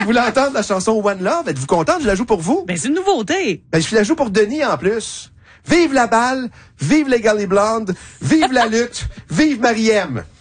Vous voulez entendre la chanson One Love? Êtes-vous contente? Je la joue pour vous. Ben, c'est une nouveauté. Ben, je la joue pour Denis en plus. Vive la balle, vive les Gully Blondes, vive la lutte, vive Marie-M.